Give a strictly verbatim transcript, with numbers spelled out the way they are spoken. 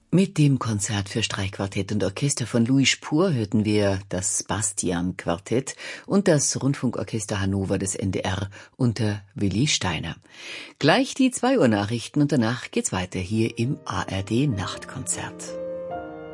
Mit dem Konzert für Streichquartett und Orchester von Louis Spohr hörten wir das Bastian-Quartett und das Rundfunkorchester Hannover des N D R unter Willi Steiner. Gleich die zwei Uhr Nachrichten und danach geht's weiter hier im A R D Nachtkonzert.